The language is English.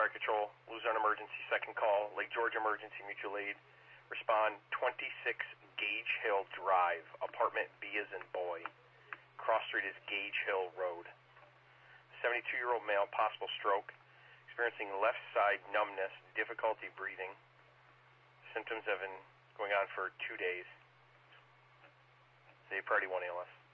Fire Control, Luzerne Emergency, second call, Lake George Emergency Mutual Aid. Respond 26 Gage Hill Drive, apartment B as in boy. Cross street is Gage Hill Road. 72-year-old male, possible stroke, experiencing left side numbness, difficulty breathing. Symptoms have been going on for 2 days. Say priority 1 ALS.